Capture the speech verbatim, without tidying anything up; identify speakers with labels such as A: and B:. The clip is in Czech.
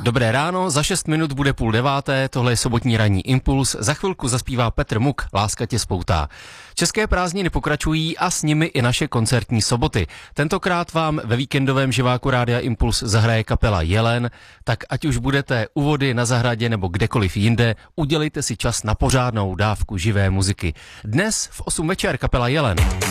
A: Dobré ráno, za šest minut bude půl deváté, tohle je sobotní ranní impuls, za chvilku zaspívá Petr Muk, Láska tě spoutá. České prázdniny pokračují a s nimi i naše koncertní soboty. Tentokrát vám ve víkendovém živáku Rádia Impuls zahraje kapela Jelen, tak ať už budete u vody, na zahradě nebo kdekoliv jinde, udělejte si čas na pořádnou dávku živé muziky. Dnes v osm večer kapela Jelen.